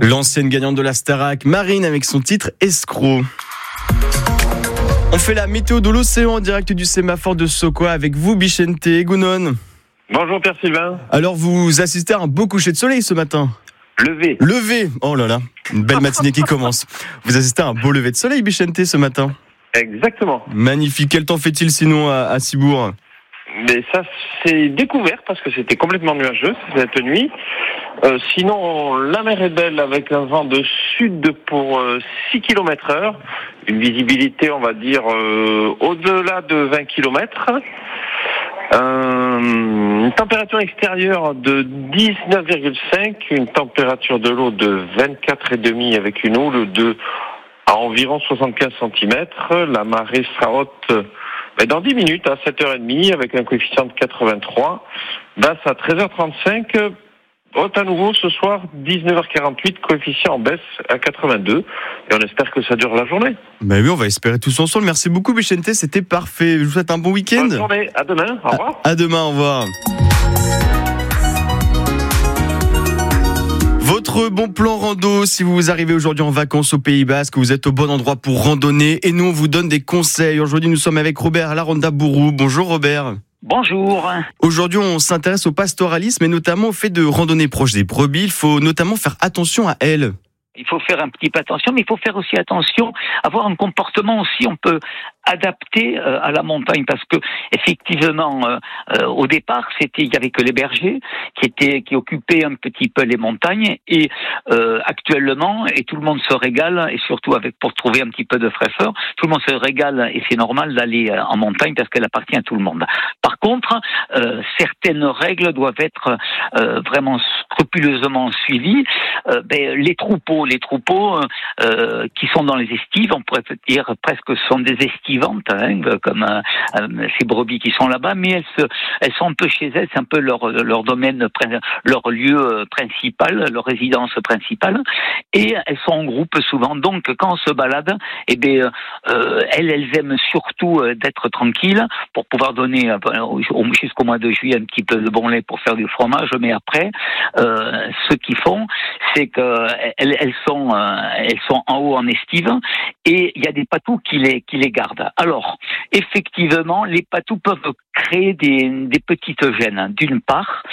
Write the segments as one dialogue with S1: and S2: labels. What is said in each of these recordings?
S1: L'ancienne gagnante de la Starac, Marine, avec son titre Escroc. On fait la météo de l'océan en direct du sémaphore de Sokoa avec vous, Bichente Gounon.
S2: Bonjour Père Sylvain.
S1: Alors vous assistez à un beau coucher de soleil ce matin. Levé. Oh là là, une belle matinée qui commence. Vous assistez à un beau lever de soleil, Bichente, ce matin.
S2: Exactement.
S1: Magnifique. Quel temps fait-il sinon à Cibourg ?
S2: Mais ça, c'est découvert parce que c'était complètement nuageux cette nuit. Sinon, la mer est belle avec un vent de sud pour 6 km/h. Une visibilité, on va dire, au-delà de 20 km. Une température extérieure de 19,5, une température de l'eau de 24,5 avec une eau de à environ 75 cm. La marée sera haute dans 10 minutes à 7h30 avec un coefficient de 83. Basse à 13h35. Haute à nouveau ce soir, 19h48, coefficient en baisse à 82. Et on espère que ça dure la journée.
S1: Ben oui, on va espérer tous ensemble. Merci beaucoup, Bichente, c'était parfait. Je vous souhaite un bon week-end.
S2: Bonne journée, à demain, au revoir.
S1: À demain, au revoir. Votre bon plan rando, si vous arrivez aujourd'hui en vacances au Pays Basque, vous êtes au bon endroit pour randonner. Et nous, on vous donne des conseils. Aujourd'hui, nous sommes avec Robert Laronda-Bourou. Bonjour Robert.
S3: Bonjour.
S1: Aujourd'hui, on s'intéresse au pastoralisme et notamment au fait de randonner proche des brebis. Il faut notamment faire attention à elles.
S3: Il faut faire un petit peu attention, mais il faut faire aussi attention, avoir un comportement aussi, on peut adapter à la montagne, parce que effectivement, au départ, il y avait que les bergers qui occupaient un petit peu les montagnes, et actuellement, et tout le monde se régale, et surtout pour trouver un petit peu de fraîcheur, tout le monde se régale, et c'est normal d'aller en montagne parce qu'elle appartient à tout le monde. Par contre, certaines règles doivent être vraiment scrupuleusement suivies. Les troupeaux qui sont dans les estives, on pourrait dire presque sont des estivantes, comme ces brebis qui sont là-bas, mais elles sont un peu chez elles, c'est un peu leur domaine, leur lieu principal, leur résidence principale, et elles sont en groupe souvent. Donc quand on se balade, elles aiment surtout d'être tranquilles pour pouvoir donner jusqu'au mois de juillet un petit peu de bon lait pour faire du fromage, mais après ce qu'ils font, c'est que elles sont en haut en estive, et il y a des patous qui les gardent. Alors, effectivement, les patous peuvent créer des petites gênes. D'une part,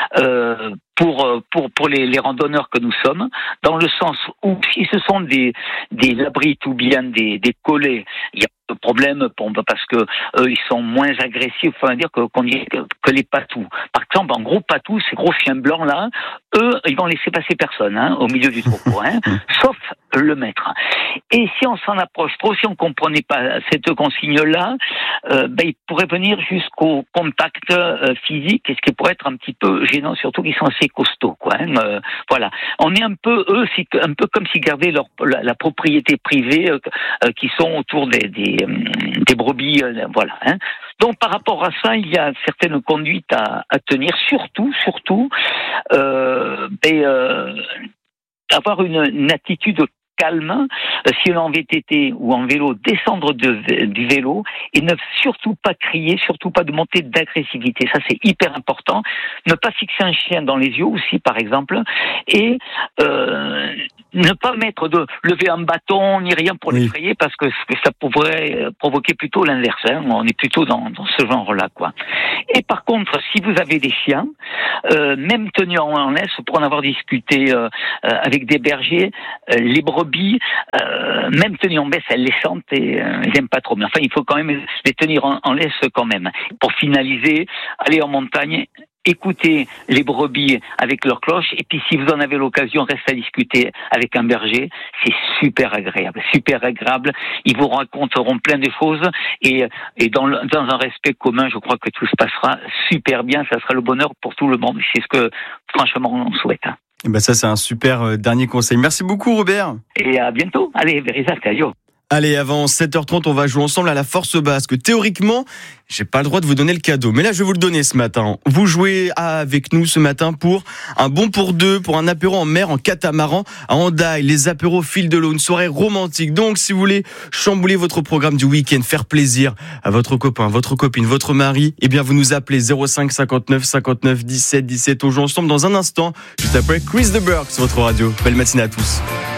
S3: pour les randonneurs que nous sommes, dans le sens où si ce sont des abrites ou bien des collets, il y a de problème parce que eux ils sont moins agressifs, enfin dire que les patous. Par exemple, un gros patou, ces gros chiens blancs là, eux ils vont laisser passer personne au milieu du troupeau, sauf le maître. Et si on s'en approche trop, si on comprenait pas cette consigne là, ils pourraient venir jusqu'au contact physique, et ce qui pourrait être un petit peu gênant, surtout qu'ils sont assez costauds, voilà. On est un peu comme s'ils gardaient la propriété privée qui sont autour des brebis, voilà. Donc par rapport à ça, il y a certaines conduites à tenir, surtout avoir une attitude calme, si on est en VTT ou en vélo, descendre du vélo et ne surtout pas crier, surtout pas de montée d'agressivité. Ça, c'est hyper important. Ne pas fixer un chien dans les yeux aussi, par exemple, et ne pas lever un bâton ni rien pour l'effrayer, parce que ça pourrait provoquer plutôt l'inverse. On est plutôt dans ce genre-là, quoi. Et par contre, si vous avez des chiens, même tenus en laisse, pour en avoir discuté avec des bergers, les brebis, même tenues en baisse, elles les sentent et elles n'aiment pas trop. Mais enfin, il faut quand même les tenir en laisse quand même. Pour finaliser, aller en montagne, écoutez les brebis avec leurs cloches, et puis si vous en avez l'occasion, restez à discuter avec un berger, c'est super agréable. Ils vous raconteront plein de choses, et dans un respect commun, je crois que tout se passera super bien, ça sera le bonheur pour tout le monde, c'est ce que franchement on souhaite.
S1: Ça c'est un super dernier conseil. Merci beaucoup Robert.
S3: Et à bientôt. Allez, Verizak, adios.
S1: Allez, avant 7h30, on va jouer ensemble à la force basque. Théoriquement, j'ai pas le droit de vous donner le cadeau, mais là je vais vous le donner ce matin. Vous jouez avec nous ce matin pour un bon pour deux, pour un apéro en mer, en catamaran, à Hendaye, les apéros au fil de l'eau, une soirée romantique. Donc si vous voulez chambouler votre programme du week-end, faire plaisir à votre copain, votre copine, votre mari, eh bien vous nous appelez 05 59 59 17 17. On joue ensemble dans un instant, juste après Chris de Burke sur votre radio. Belle matinée à tous.